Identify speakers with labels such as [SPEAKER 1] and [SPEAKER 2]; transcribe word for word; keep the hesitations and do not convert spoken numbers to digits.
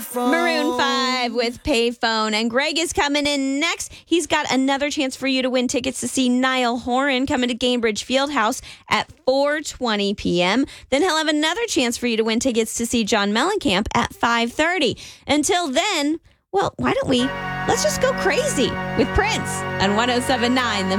[SPEAKER 1] Maroon five with Payphone. And Greg is coming in next. He's got another chance for you to win tickets to see Niall Horan coming to Gainbridge Fieldhouse at four twenty p.m. Then he'll have another chance for you to win tickets to see John Mellencamp at five thirty. Until then, well, why don't we? Let's just go crazy with Prince on one oh seven point nine The